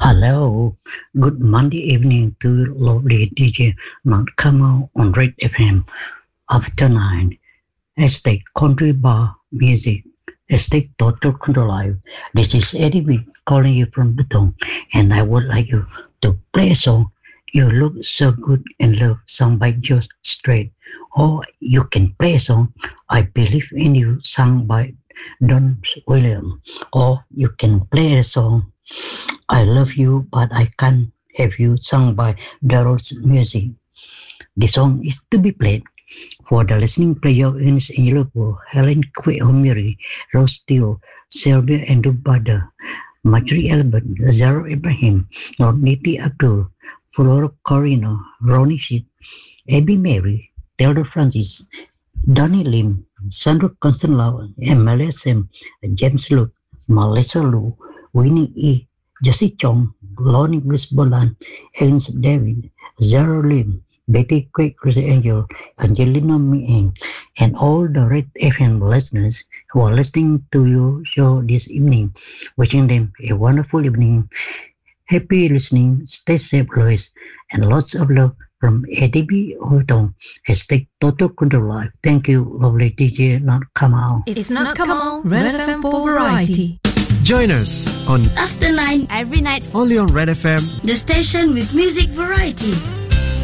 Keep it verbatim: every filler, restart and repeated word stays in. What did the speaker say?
Hello, good Monday evening to lovely D J Mark Kamal on Red F M after nine. Hashtag country bar music. Hashtag total control live. This is Eddie B calling you from Butong, and I would like you to play a song. You look so good and love sung by Joe Strait. Or you can play a song I Believe in You sung by Don Williams. Or you can play a song I Love You But I Can't Have You sung by Daryl's Music. The song is to be played for the listening pleasure in Liverpool, Helen Quay Homiri, Rose Teo, Sylvia Andrew Bada, Marjorie Albert, Zara Ibrahim, Nordniti Abdul, Flora Corino, Ronnie Sheet, Abby Mary, Taylor Francis, Donnie Lim, Sandra Constantlau, Emilia Sim, James Luke, Melissa Lu, Winnie E, Jessie Chong, Lonnie Grisbolan, Ernst David, Zara Lim, Betty Quick, Chris Angel, Angelina Meang, and all the Red F M listeners who are listening to your show this evening. Wishing them a wonderful evening. Happy listening, stay safe, Lois, and lots of love from A D B Hotong. Hashtag Total Control Live. Thank you, lovely D J Not Kamal. It's not Kamal, Red F M for variety. Join us on After nine Every night only on Red F M, the station with music variety.